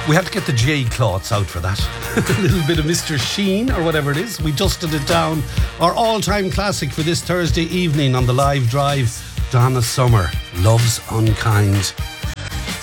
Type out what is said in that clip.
We had to get the J cloths out for that. A little bit of Mr. Sheen or whatever it is. We dusted it down. Our all-time classic for this Thursday evening on the live drive. Donna Summer, Love's Unkind.